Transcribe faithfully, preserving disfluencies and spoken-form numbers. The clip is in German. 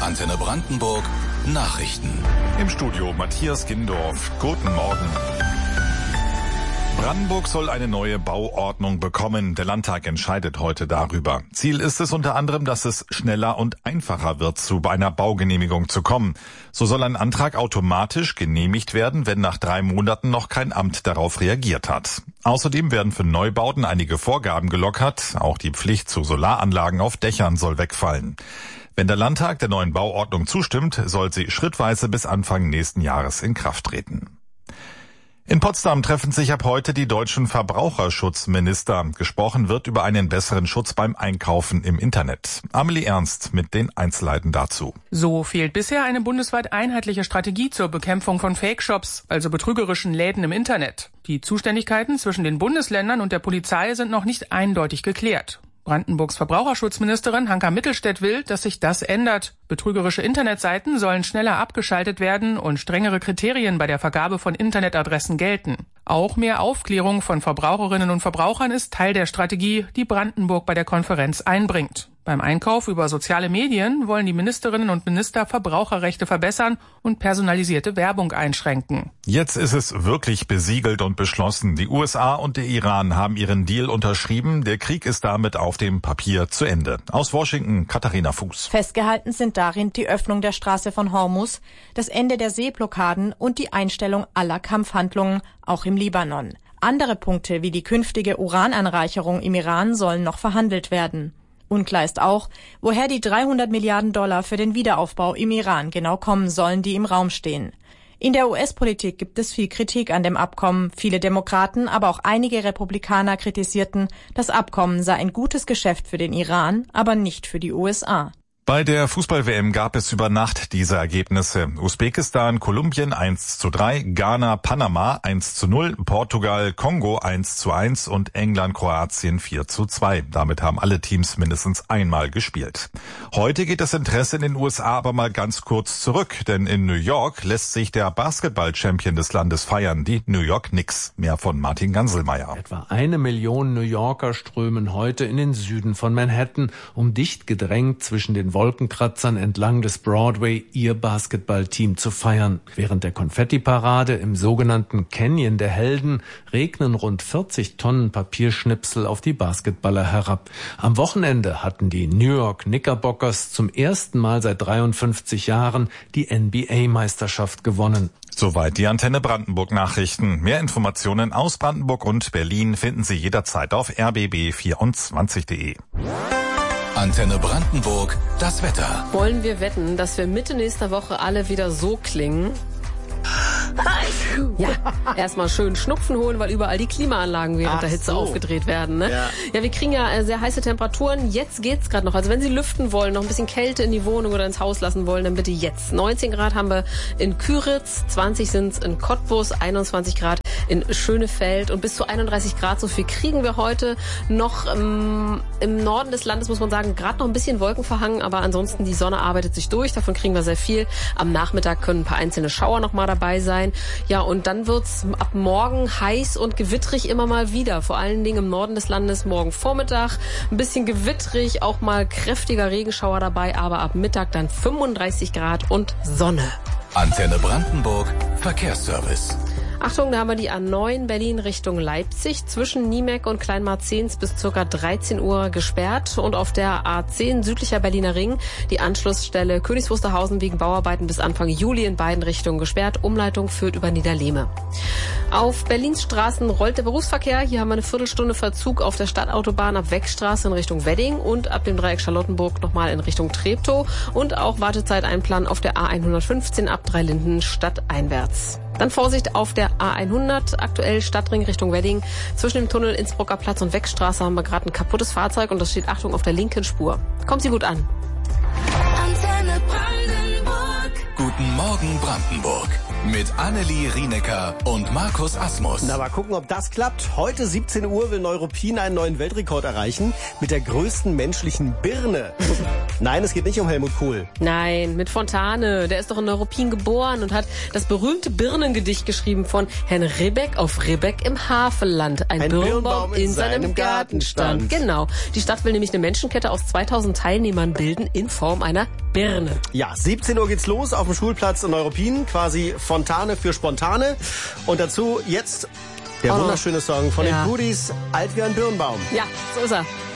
Antenne Brandenburg Nachrichten. Im Studio Matthias Gindorf. Guten Morgen. Brandenburg soll eine neue Bauordnung bekommen. Der Landtag entscheidet heute darüber. Ziel ist es unter anderem, dass es schneller und einfacher wird, zu einer Baugenehmigung zu kommen. So soll ein Antrag automatisch genehmigt werden, wenn nach drei Monaten noch kein Amt darauf reagiert hat. Außerdem werden für Neubauten einige Vorgaben gelockert. Auch die Pflicht zu Solaranlagen auf Dächern soll wegfallen. Wenn der Landtag der neuen Bauordnung zustimmt, soll sie schrittweise bis Anfang nächsten Jahres in Kraft treten. In Potsdam treffen sich ab heute die deutschen Verbraucherschutzminister. Gesprochen wird über einen besseren Schutz beim Einkaufen im Internet. Amelie Ernst mit den Einzelheiten dazu. So fehlt bisher eine bundesweit einheitliche Strategie zur Bekämpfung von Fake-Shops, also betrügerischen Läden im Internet. Die Zuständigkeiten zwischen den Bundesländern und der Polizei sind noch nicht eindeutig geklärt. Brandenburgs Verbraucherschutzministerin Hanka Mittelstädt will, dass sich das ändert. Betrügerische Internetseiten sollen schneller abgeschaltet werden und strengere Kriterien bei der Vergabe von Internetadressen gelten. Auch mehr Aufklärung von Verbraucherinnen und Verbrauchern ist Teil der Strategie, die Brandenburg bei der Konferenz einbringt. Beim Einkauf über soziale Medien wollen die Ministerinnen und Minister Verbraucherrechte verbessern und personalisierte Werbung einschränken. Jetzt ist es wirklich besiegelt und beschlossen. Die U S A und der Iran haben ihren Deal unterschrieben. Der Krieg ist damit auf dem Papier zu Ende. Aus Washington, Katharina Fuß. Festgehalten sind darin die Öffnung der Straße von Hormuz, das Ende der Seeblockaden und die Einstellung aller Kampfhandlungen, auch im Libanon. Andere Punkte wie die künftige Urananreicherung im Iran sollen noch verhandelt werden. Unklar ist auch, woher die dreihundert Milliarden Dollar für den Wiederaufbau im Iran genau kommen sollen, die im Raum stehen. In der U S-Politik gibt es viel Kritik an dem Abkommen. Viele Demokraten, aber auch einige Republikaner kritisierten, das Abkommen sei ein gutes Geschäft für den Iran, aber nicht für die U S A. Bei der Fußball-W M gab es über Nacht diese Ergebnisse. Usbekistan, Kolumbien eins zu drei, Ghana, Panama eins zu null, Portugal, Kongo eins zu eins und England, Kroatien vier zu zwei. Damit haben alle Teams mindestens einmal gespielt. Heute geht das Interesse in den U S A aber mal ganz kurz zurück, denn in New York lässt sich der Basketball-Champion des Landes feiern, die New York Knicks. Mehr von Martin Ganselmeier. Etwa eine Million New Yorker strömen heute in den Süden von Manhattan, um dicht gedrängt zwischen den Wolkenkratzern entlang des Broadway ihr Basketballteam zu feiern. Während der Konfettiparade im sogenannten Canyon der Helden regnen rund vierzig Tonnen Papierschnipsel auf die Basketballer herab. Am Wochenende hatten die New York Knickerbockers zum ersten Mal seit dreiundfünfzig Jahren die N B A-Meisterschaft gewonnen. Soweit die Antenne Brandenburg Nachrichten. Mehr Informationen aus Brandenburg und Berlin finden Sie jederzeit auf r b b vierundzwanzig punkt de. Antenne Brandenburg, das Wetter. Wollen wir wetten, dass wir Mitte nächster Woche alle wieder so klingen? Ja, erstmal schön Schnupfen holen, weil überall die Klimaanlagen während Ach der Hitze so. aufgedreht werden. Ne? Ja. ja, wir kriegen ja sehr heiße Temperaturen. Jetzt geht's gerade noch. Also wenn Sie lüften wollen, noch ein bisschen Kälte in die Wohnung oder ins Haus lassen wollen, dann bitte jetzt. neunzehn Grad haben wir in Küritz, zwanzig sind's in Cottbus, einundzwanzig Grad in Schönefeld und bis zu einunddreißig Grad. So viel kriegen wir heute noch. Ähm, Im Norden des Landes muss man sagen, gerade noch ein bisschen wolkenverhangen, aber ansonsten die Sonne arbeitet sich durch. Davon kriegen wir sehr viel. Am Nachmittag können ein paar einzelne Schauer noch mal dabei sein. Ja, und dann wird's ab morgen heiß und gewittrig immer mal wieder. Vor allen Dingen im Norden des Landes morgen Vormittag. Ein bisschen gewittrig, auch mal kräftiger Regenschauer dabei, aber ab Mittag dann fünfunddreißig Grad und Sonne. Antenne Brandenburg, Verkehrsservice. Achtung, da haben wir die A neun Berlin Richtung Leipzig zwischen Niemek und Kleinmarzens bis ca. dreizehn Uhr gesperrt und auf der A zehn südlicher Berliner Ring die Anschlussstelle Königs Wusterhausen wegen Bauarbeiten bis Anfang Juli in beiden Richtungen gesperrt. Umleitung führt über Niederlehme. Auf Berlins Straßen rollt der Berufsverkehr. Hier haben wir eine Viertelstunde Verzug auf der Stadtautobahn ab Weckstraße in Richtung Wedding und ab dem Dreieck Charlottenburg nochmal in Richtung Treptow und auch Wartezeit einplanen auf der A hundertfünfzehn ab Dreilinden stadteinwärts. Dann Vorsicht auf der A hundert, aktuell Stadtring Richtung Wedding. Zwischen dem Tunnel Innsbrucker Platz und Weckstraße haben wir gerade ein kaputtes Fahrzeug und das steht, Achtung, auf der linken Spur. Kommt sie gut an. Guten Guten Morgen Brandenburg. Mit Annelie Rienecker und Markus Asmus. Na, mal gucken, ob das klappt. Heute siebzehn Uhr will Neuruppin einen neuen Weltrekord erreichen mit der größten menschlichen Birne. Nein, es geht nicht um Helmut Kohl. Nein, mit Fontane. Der ist doch in Neuruppin geboren und hat das berühmte Birnengedicht geschrieben von Herrn Ribbeck auf Ribbeck im Havelland. Ein, Ein Birnbaum, Birnbaum in, in seinem Garten stand. Genau. Die Stadt will nämlich eine Menschenkette aus zweitausend Teilnehmern bilden in Form einer Birne. Ja, siebzehn Uhr geht's los auf dem Schulplatz in Neuruppin. Quasi Fontane für Spontane. Und dazu jetzt der oh. wunderschöne Song von ja. den Goodies, Alt wie ein Birnbaum. Ja, so ist er.